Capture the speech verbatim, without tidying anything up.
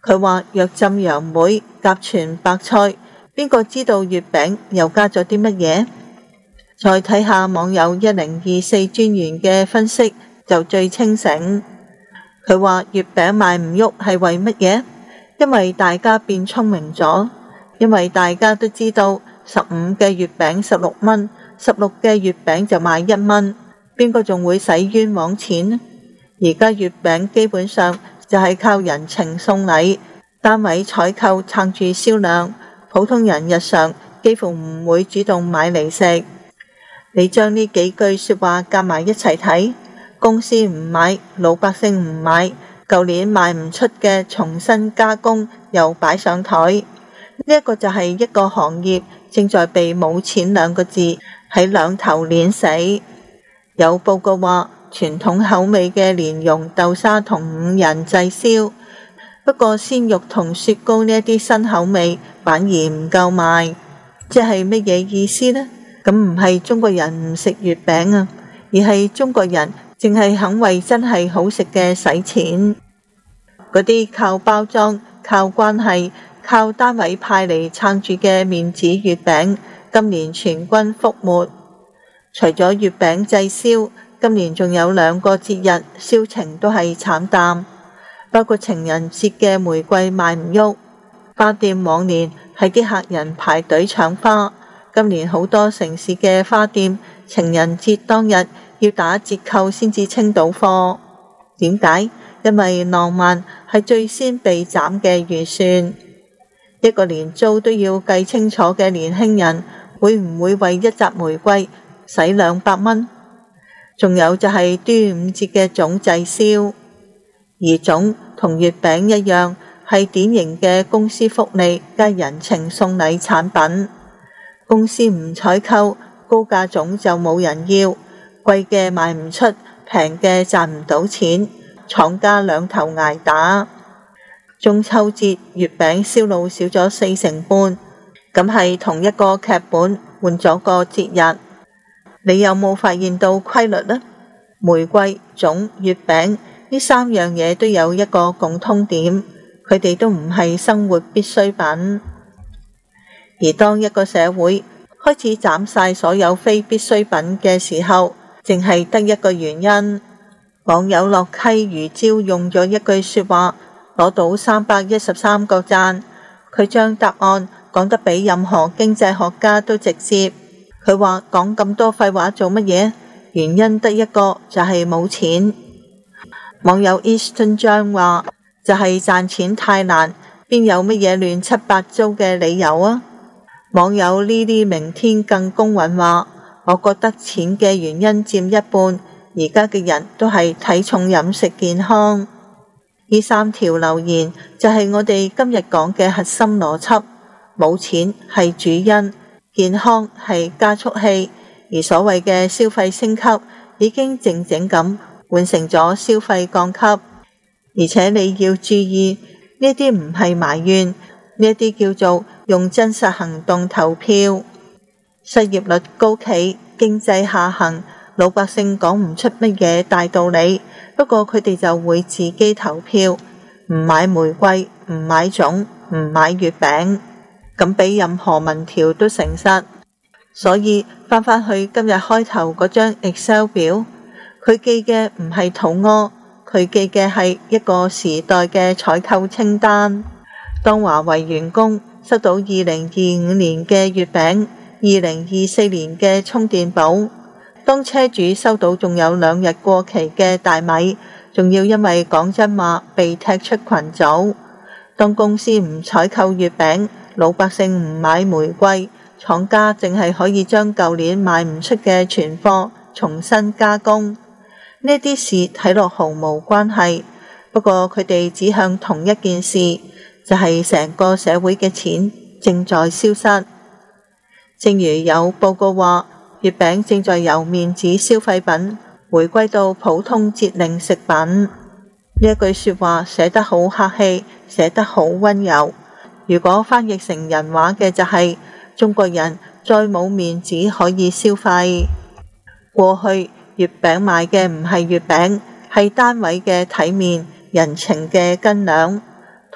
佢話若浸楊梅，夾全白菜，邊個知道月餅又加咗啲乜嘢？再睇下網友一零二四專員嘅分析就最清醒。佢話月餅賣唔喐係為乜嘢？因為大家變聰明咗，因為大家都知道十五嘅月餅十六蚊，十六嘅月餅就賣一蚊，邊個仲會使冤枉錢呢？而家月餅基本上就係靠人情送禮，單位採購撐住銷量，普通人日常幾乎唔會主動買嚟食。你將呢幾句說話夾埋一齊睇，公司唔買，老百姓唔買，舊年賣唔出嘅重新加工又擺上台，呢一個就係一個行業正在被冇錢兩個字喺兩頭碾死。有報告話，傳統口味嘅蓮蓉豆沙同五仁滯銷，不過鮮肉同雪糕呢一啲新口味反而唔夠賣，即係乜嘢意思呢？咁唔係中國人唔食月餅啊，而係中國人淨係肯為真係好食嘅使錢。嗰啲靠包裝、靠關係、靠單位派嚟撐住嘅面子月餅，今年全軍覆沒。除咗月餅滯銷，今年仲有兩個節日銷情都係慘淡，包括情人節嘅玫瑰賣唔喐，花店往年係啲客人排隊搶花，今年好多城市嘅花店情人節當日要打折扣先至清到貨。點解？因為浪漫係最先被斬嘅預算。一個連租都要計清楚嘅年輕人，會唔會為一紮玫瑰使兩百蚊？仲有就係端午節嘅粽滯銷，而粽同月餅一樣，係典型嘅公司福利加人情送禮產品。公司唔採購，高價粽就冇人要，貴嘅賣唔出，平嘅賺唔到錢，廠家兩頭捱打。中秋節月餅銷路少咗四成半，咁係同一個劇本換咗個節日。你有冇發現到規律呢？玫瑰、粽、月餅呢三樣嘢都有一個共通點，佢哋都唔係生活必需品。而當一個社會開始斬晒所有非必需品嘅時候，淨係得一個原因。網友落溪魚椒用咗一句說話，攞到三百一十三個讚。佢將答案講得比任何經濟學家都直接。佢話講咁多廢話做乜嘢？原因得一個，就係冇錢。網友 Easton 張話就係賺錢太難，邊有乜嘢亂七八糟嘅理由啊？網友呢啲明天更公允話，我覺得錢嘅原因佔一半，而家嘅人都係睇重飲食健康。呢三條留言就係我哋今日講嘅核心邏輯，冇錢係主因，健康係加速器，而所謂嘅消費升級已經靜靜咁換成咗消費降級。而且你要注意，呢啲唔係埋怨，呢啲叫做用真實行動投票。失業率高企，經濟下行，老百姓講唔出乜嘢大道理，不過佢哋就會自己投票，唔買玫瑰，唔買粽，唔買月餅，咁比任何民調都誠實。所以翻返去今日開頭嗰張 Excel 表，佢記嘅唔係肚餓，佢記嘅係一個時代嘅採購清單。當華為員工收到二零二五年嘅月餅，二零二四年嘅充電寶，當車主收到仲有兩日過期嘅大米，仲要因為講真話被踢出群組。當公司唔採購月餅，老百姓唔買玫瑰，廠家淨係可以將舊年賣唔出嘅存貨重新加工。呢啲事睇落毫無關係，不過佢哋指向同一件事，就係成個社會嘅錢正在消失。正如有報告話，月餅正在由面子消費品回歸到普通節令食品。呢一句說話寫得好客氣，寫得好溫柔。如果翻譯成人話嘅就係、是、中國人再冇面子可以消費。過去月餅賣嘅唔係月餅，係單位嘅體面、人情嘅斤兩。